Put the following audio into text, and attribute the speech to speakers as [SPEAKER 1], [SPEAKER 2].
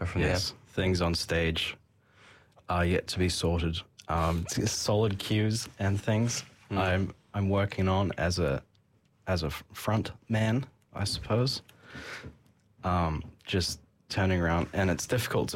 [SPEAKER 1] go from
[SPEAKER 2] Yes, things on stage are yet to be sorted. Solid cues and things I'm working on as a front man, I suppose. Just turning around, and it's difficult to